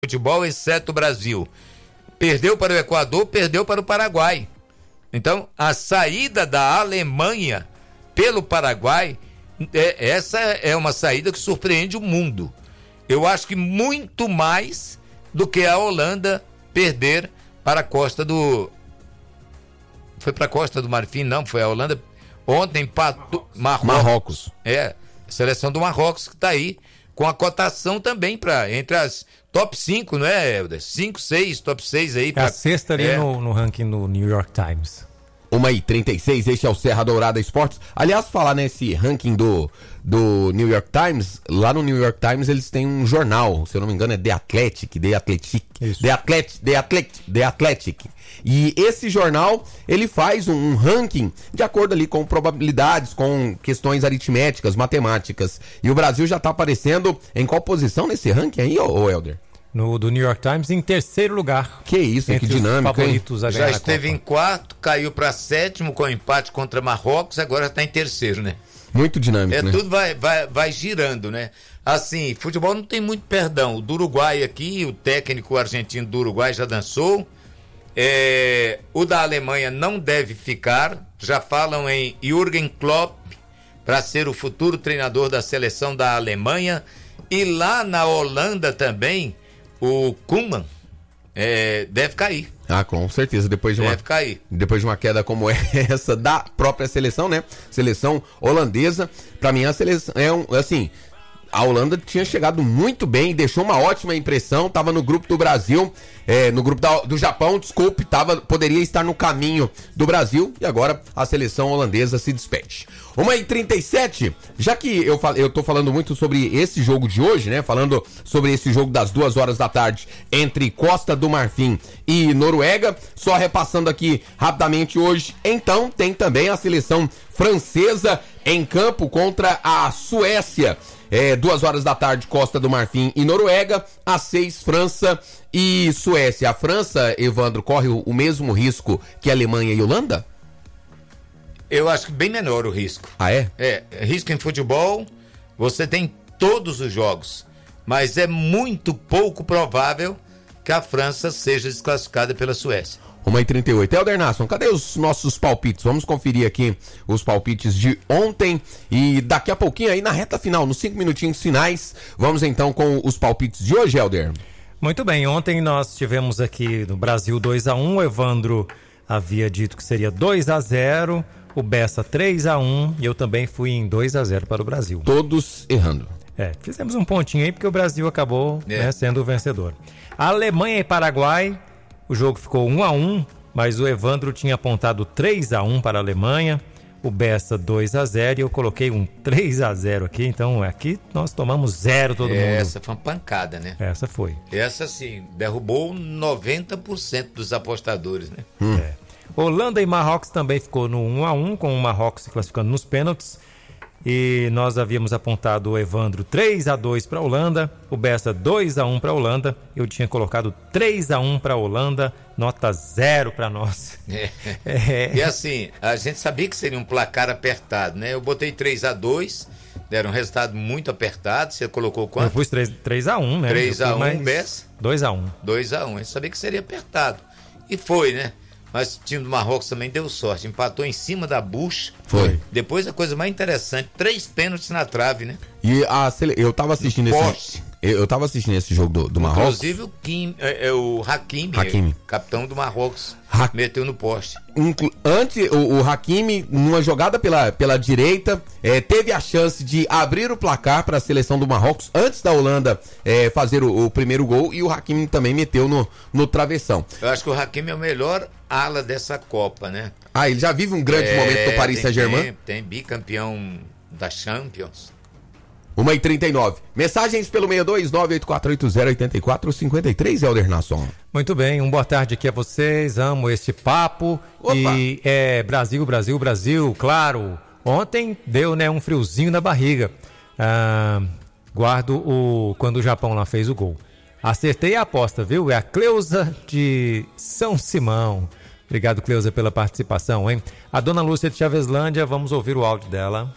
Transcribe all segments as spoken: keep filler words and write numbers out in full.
futebol, exceto o Brasil. Perdeu para o Equador, perdeu para o Paraguai. Então, a saída da Alemanha pelo Paraguai, é, essa é uma saída que surpreende o mundo. Eu acho que muito mais do que a Holanda perder para a costa do... Foi para a costa do Marfim, não, foi a Holanda. Ontem empatou... Marrocos. Marrocos. É, a seleção do Marrocos que está aí, com a cotação também para entre as top cinco, não é, Helder? cinco, seis, top seis aí. Pra... É a sexta ali é. no, no ranking do New York Times. uma e trinta e seis, este é o Serra Dourada Esportes. Aliás, falar nesse ranking do, do New York Times, lá no New York Times eles têm um jornal, se eu não me engano é The Athletic, The Athletic, Isso. The Athletic, The Athletic, The Athletic. E esse jornal, ele faz um, um ranking de acordo ali com probabilidades, com questões aritméticas, matemáticas. E o Brasil já tá aparecendo em qual posição nesse ranking aí, ô, ô Helder? No do New York Times, em terceiro lugar. Que isso, que dinâmico, hein? Já esteve em quarto, caiu para sétimo com empate contra Marrocos, agora está em terceiro, né? Muito dinâmico, é, né? Tudo vai, vai, vai girando, né? Assim, futebol não tem muito perdão. O do Uruguai aqui, o técnico argentino do Uruguai já dançou. É, o da Alemanha não deve ficar. Já falam em Jürgen Klopp para ser o futuro treinador da seleção da Alemanha. E lá na Holanda também, o Koeman é, deve cair. Ah, com certeza, depois de uma, deve cair. Depois de uma queda como essa da própria seleção, né? Seleção holandesa. Pra mim a seleção é um, assim, a Holanda tinha chegado muito bem, deixou uma ótima impressão, tava no grupo do Brasil, é, no grupo da, do Japão, desculpe, tava, poderia estar no caminho do Brasil e agora a seleção holandesa se despede. uma e trinta e sete, já que eu, eu tô falando muito sobre esse jogo de hoje, né? Falando sobre esse jogo das duas horas da tarde entre Costa do Marfim e Noruega, só repassando aqui rapidamente hoje, então tem também a seleção francesa em campo contra a Suécia. É, duas horas da tarde, Costa do Marfim e Noruega, às seis, França e Suécia. A França, Evandro, corre o, o mesmo risco que a Alemanha e Holanda? Eu acho que bem menor o risco. Ah, é? É, risco em futebol, você tem todos os jogos, mas é muito pouco provável que a França seja desclassificada pela Suécia. uma e trinta e oito. Helder Nasson, cadê os nossos palpites? Vamos conferir aqui os palpites de ontem e daqui a pouquinho aí na reta final, nos cinco minutinhos finais, vamos então com os palpites de hoje, Helder. Muito bem, ontem nós tivemos aqui no Brasil dois a um, o Evandro havia dito que seria dois a zero, o Bessa três a um e eu também fui em dois a zero para o Brasil. Todos errando. É, fizemos um pontinho aí porque o Brasil acabou é. né, sendo o vencedor. A Alemanha e Paraguai, o jogo ficou um a um, mas o Evandro tinha apontado três a um para a Alemanha, o Bessa dois a zero e eu coloquei um três a zero aqui, então aqui nós tomamos zero todo mundo. Essa foi uma pancada, né? Essa foi. Essa sim, derrubou noventa por cento dos apostadores, né? Hum. É. Holanda e Marrocos também ficou no um a um, com o Marrocos se classificando nos pênaltis. E nós havíamos apontado o Evandro três a dois para a Holanda, o Bessa dois a um para a Holanda, eu tinha colocado três a um para a Holanda, nota zero para nós. É. É. E assim, a gente sabia que seria um placar apertado, né? Eu botei três a dois, deram um resultado muito apertado, você colocou quanto? Eu pus três a um, né? três a um, Bessa? dois a um. dois a um, a gente sabia que seria apertado. E foi, né? Mas o time do Marrocos também deu sorte, empatou em cima da bucha. Foi. Depois a coisa mais interessante, três pênaltis na trave, né? E a sele... eu tava assistindo esse eu, eu tava assistindo esse jogo do, do Marrocos. Inclusive o Kim, é, é o Hakimi, Hakimi. capitão do Marrocos, ha... meteu no poste. Inclu... Antes, o, o Hakimi, numa jogada pela, pela direita, é, teve a chance de abrir o placar para a seleção do Marrocos antes da Holanda é, fazer o, o primeiro gol e o Hakimi também meteu no, no travessão. Eu acho que o Hakimi é o melhor ala dessa Copa, né? Ah, ele já vive um grande é, momento do Paris Saint-Germain? Tem, tem bicampeão da Champions. uma e trinta e nove. Mensagens pelo seis dois nove oito quatro oito zero oito quatro cinco três, Helder Nasson. Muito bem, um boa tarde aqui a vocês, amo este papo. Opa. E é Brasil, Brasil, Brasil, claro. Ontem deu né, um friozinho na barriga. Ah, guardo o quando o Japão lá fez o gol. Acertei a aposta, viu? É a Cleusa de São Simão. Obrigado, Cleusa, pela participação, hein? A dona Lúcia de Chaveslândia, vamos ouvir o áudio dela.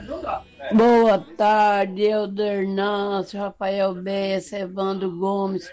Boa tarde, Helder Nasson, Rafael Bessa, Evandro Gomes.